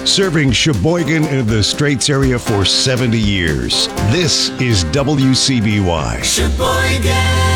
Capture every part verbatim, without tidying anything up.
Serving Sheboygan and the Straits area for seventy years. This is W C B Y. Sheboygan.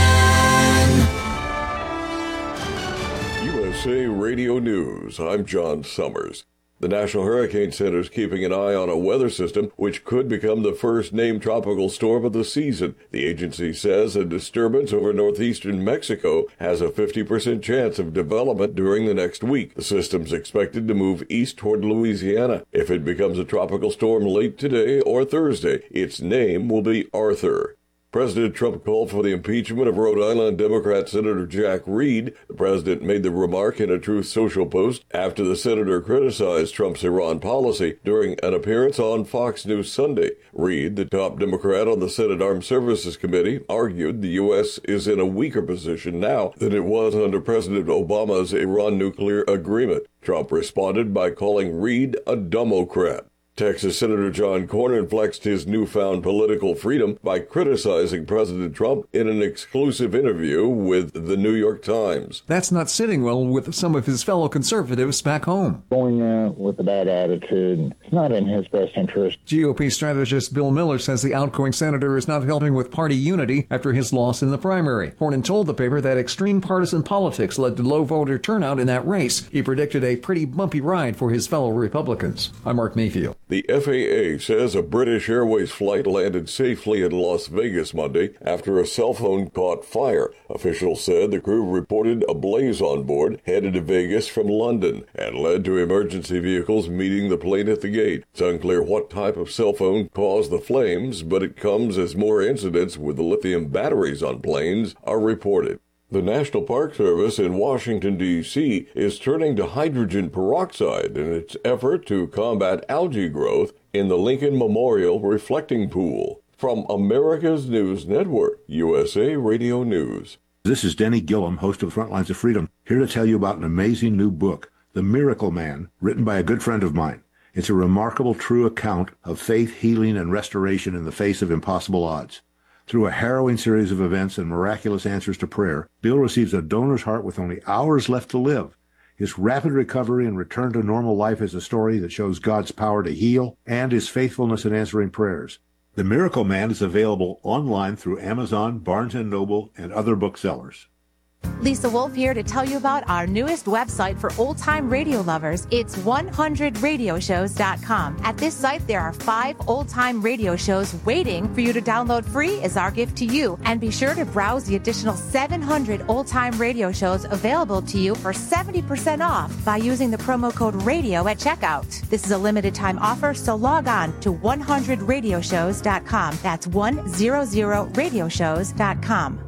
U S A Radio News. I'm John Summers. The National Hurricane Center is keeping an eye on a weather system which could become the first named tropical storm of the season. The agency says a disturbance over northeastern Mexico has a fifty percent chance of development during the next week. The system's expected to move east toward Louisiana. If it becomes a tropical storm late today or Thursday, its name will be Arthur. President Trump called for the impeachment of Rhode Island Democrat Senator Jack Reed. The president made the remark in a Truth Social post after the senator criticized Trump's Iran policy during an appearance on Fox News Sunday. Reed, the top Democrat on the Senate Armed Services Committee, argued the U S is in a weaker position now than it was under President Obama's Iran nuclear agreement. Trump responded by calling Reed a Democrat. Texas Senator John Cornyn flexed his newfound political freedom by criticizing President Trump in an exclusive interview with the New York Times. That's not sitting well with some of his fellow conservatives back home. Going out with a bad attitude, it's not in his best interest. G O P strategist Bill Miller says the outgoing senator is not helping with party unity after his loss in the primary. Cornyn told the paper that extreme partisan politics led to low voter turnout in that race. He predicted a pretty bumpy ride for his fellow Republicans. I'm Mark Mayfield. The F A A says a British Airways flight landed safely in Las Vegas Monday after a cell phone caught fire. Officials said the crew reported a blaze on board headed to Vegas from London and led to emergency vehicles meeting the plane at the gate. It's unclear what type of cell phone caused the flames, but it comes as more incidents with the lithium batteries on planes are reported. The National Park Service in Washington, D C is turning to hydrogen peroxide in its effort to combat algae growth in the Lincoln Memorial Reflecting Pool. From America's News Network, U S A Radio News. This is Denny Gillum, host of Frontlines of Freedom, here to tell you about an amazing new book, The Miracle Man, written by a good friend of mine. It's a remarkable, true account of faith, healing, and restoration in the face of impossible odds. Through a harrowing series of events and miraculous answers to prayer, Bill receives a donor's heart with only hours left to live. His rapid recovery and return to normal life is a story that shows God's power to heal and his faithfulness in answering prayers. The Miracle Man is available online through Amazon, Barnes and Noble, and other booksellers. Lisa Wolf here to tell you about our newest website for old-time radio lovers. It's one hundred radio shows dot com. At this site, there are five old-time radio shows waiting for you to download free as our gift to you. And be sure to browse the additional seven hundred old-time radio shows available to you for seventy percent off by using the promo code RADIO at checkout. This is a limited-time offer, so log on to one hundred radio shows dot com. That's one hundred radio shows dot com.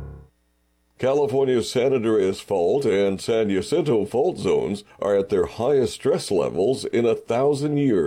California's San Andreas Fault and San Jacinto Fault zones are at their highest stress levels in a thousand years.